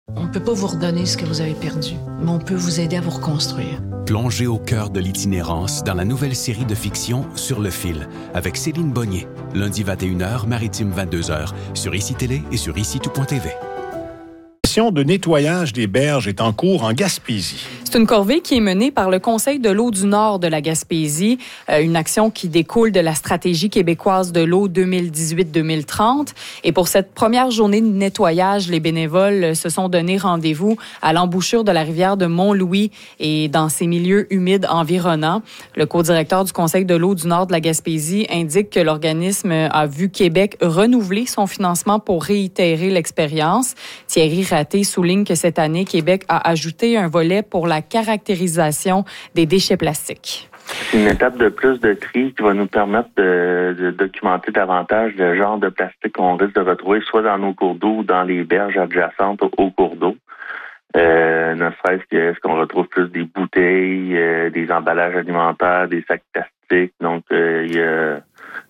On ne peut pas vous redonner ce que vous avez perdu, mais on peut vous aider à vous reconstruire. Plongez au cœur de l'itinérance dans la nouvelle série de fiction Sur le fil, avec Céline Bonnier, lundi 21h, maritime 22h, sur ICI Télé et sur ICI-tout.tv. De nettoyage des berges est en cours en Gaspésie. C'est une corvée qui est menée par le Conseil de l'eau du Nord de la Gaspésie, une action qui découle de la stratégie québécoise de l'eau 2018-2030. Et pour cette première journée de nettoyage, les bénévoles se sont donné rendez-vous à l'embouchure de la rivière de Mont-Louis et dans ses milieux humides environnants. Le co-directeur du Conseil de l'eau du Nord de la Gaspésie indique que l'organisme a vu Québec renouveler son financement pour réitérer l'expérience. Thierry Raté souligne que cette année, Québec a ajouté un volet pour la caractérisation des déchets plastiques. Une étape de plus de tri qui va nous permettre de documenter davantage le genre de plastique qu'on risque de retrouver soit dans nos cours d'eau ou dans les berges adjacentes aux cours d'eau. Ne serait-ce que est-ce qu'on retrouve plus des bouteilles, des emballages alimentaires, des sacs plastiques. Donc, il y a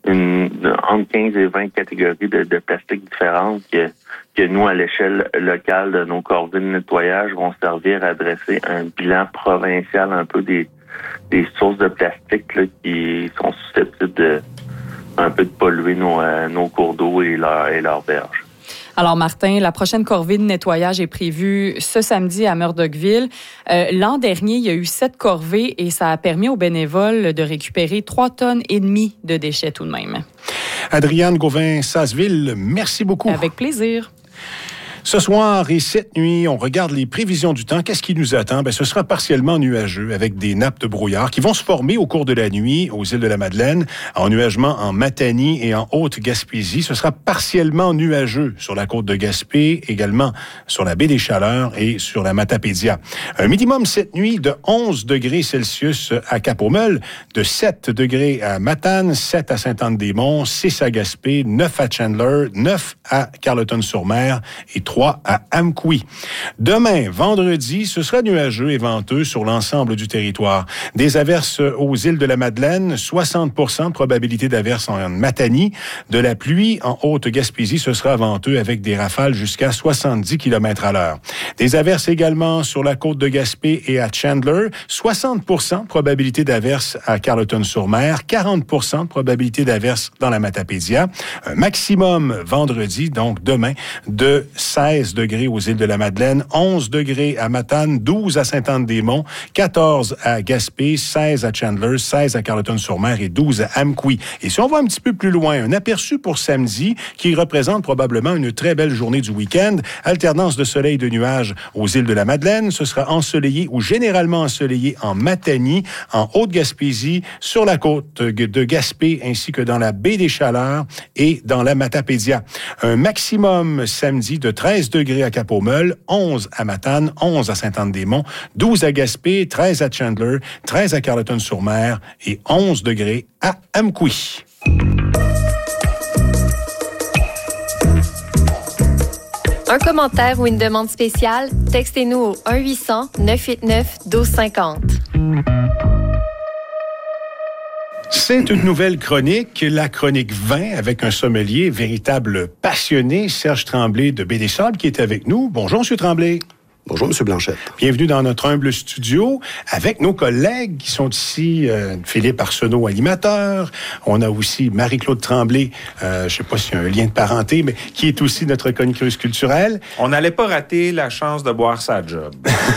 entre 15 et 20 catégories de plastique différentes que nous, à l'échelle locale de nos corvées de nettoyage, vont servir à dresser un bilan provincial un peu des sources de plastique là, qui sont susceptibles de polluer nos cours d'eau et leurs berges. Alors, Martin, la prochaine corvée de nettoyage est prévue ce samedi à Murdochville. L'an dernier, il y a eu 7 corvées et ça a permis aux bénévoles de récupérer 3,5 tonnes de déchets tout de même. Adrienne Gauvin-Sasseville, merci beaucoup. Avec plaisir. Ce soir et cette nuit, on regarde les prévisions du temps. Qu'est-ce qui nous attend? Ce sera partiellement nuageux avec des nappes de brouillard qui vont se former au cours de la nuit aux îles de la Madeleine, en nuagement en Matanie et en Haute-Gaspésie. Ce sera partiellement nuageux sur la côte de Gaspé, également sur la baie des Chaleurs et sur la Matapédia. Un minimum cette nuit de 11 degrés Celsius à Cap-aux-Meules, de 7 degrés à Matane, 7 à Sainte-Anne-des-Monts, 6 à Gaspé, 9 à Chandler, 9 à Carleton-sur-Mer et 3 à Amqui. Demain, vendredi, ce sera nuageux et venteux sur l'ensemble du territoire. Des averses aux îles de la Madeleine, 60% de probabilité d'averses en Matanie. De la pluie en Haute-Gaspésie, ce sera venteux avec des rafales jusqu'à 70 km/h. Des averses également sur la côte de Gaspé et à Chandler, 60% de probabilité d'averses à Carleton-sur-Mer, 40% de probabilité d'averses dans la Matapédia. Un maximum vendredi, donc demain, de 16 degrés aux îles de la Madeleine, 11 degrés à Matane, 12 à Sainte-Anne-des-Monts, 14 à Gaspé, 16 à Chandler, 16 à Carleton-sur-Mer et 12 à Amqui. Et si on va un petit peu plus loin, un aperçu pour samedi qui représente probablement une très belle journée du week-end. Alternance de soleil et de nuages aux îles de la Madeleine. Ce sera ensoleillé ou généralement ensoleillé en Matanie, en Haute-Gaspésie, sur la côte de Gaspé ainsi que dans la baie des Chaleurs et dans la Matapédia. Un maximum samedi de 13 degrés à Cap-aux-Meules, 11 à Matane, 11 à Sainte-Anne-des-Monts, 12 à Gaspé, 13 à Chandler, 13 à Carleton-sur-Mer et 11 degrés à Amqui. Un commentaire ou une demande spéciale, textez-nous au 1-800-989-1250. C'est une nouvelle chronique, la chronique vin, avec un sommelier véritable passionné, Serge Tremblay de Baie des Sables, qui est avec nous. Bonjour, M. Tremblay. Bonjour, M. Blanchette. Bienvenue dans notre humble studio avec nos collègues qui sont ici. Philippe Arsenault, animateur. On a aussi Marie-Claude Tremblay, je ne sais pas s'il y a un lien de parenté, mais qui est aussi notre chroniqueuse culturelle. On n'allait pas rater la chance de boire sa job.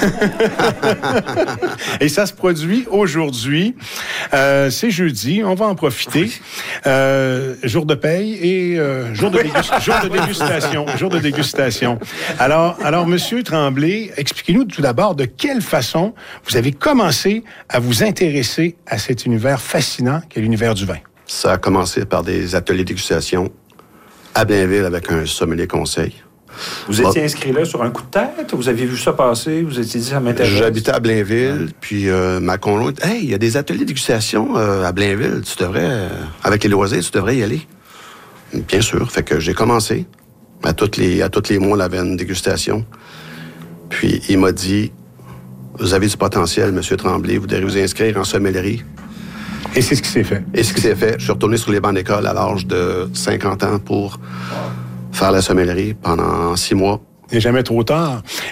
Et ça se produit aujourd'hui. C'est jeudi, on va en profiter. Jour de paye et jour de dégustation. Jour de dégustation. Alors, Monsieur Tremblay, expliquez-nous tout d'abord de quelle façon vous avez commencé à vous intéresser à cet univers fascinant qu'est l'univers du vin. Ça a commencé par des ateliers de dégustation à Blainville avec un sommelier conseil. Vous étiez inscrit là sur un coup de tête? Vous aviez vu ça passer? Vous étiez dit, ça m'intéresse? J'habitais à Blainville, puis ma conjointe, « Hey, il y a des ateliers de dégustation à Blainville. Tu devrais, avec les loisirs, tu devrais y aller. » Bien sûr. Fait que j'ai commencé. À tous les mois, on avait une dégustation. Puis il m'a dit, « Vous avez du potentiel, M. Tremblay. Vous devez vous inscrire en sommellerie. » Et c'est ce qui s'est fait. Et ce qui s'est fait. Je suis retourné sur les bancs d'école à l'âge de 50 ans pour faire la sommellerie pendant 6 mois. Il n'est jamais trop tard.